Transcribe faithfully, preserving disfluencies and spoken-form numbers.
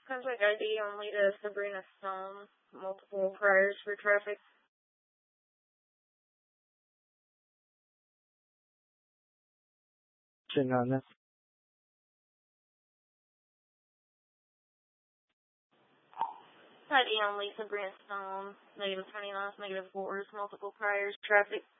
Contact I D only to Sabrina Stone. Multiple priors for traffic. Checking on this. I D only Sabrina Stone. Negative twenty-nine, negative fours, multiple priors, traffic.